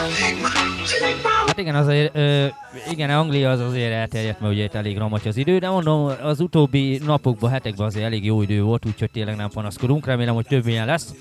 Hát igen, azért, igen, Anglia az azért elterjedt, mert ugye itt elég ramaty az idő, de mondom, az utóbbi napokban, hetekben azért elég jó idő volt, úgyhogy tényleg nem panaszkodunk, remélem, hogy több ilyen lesz.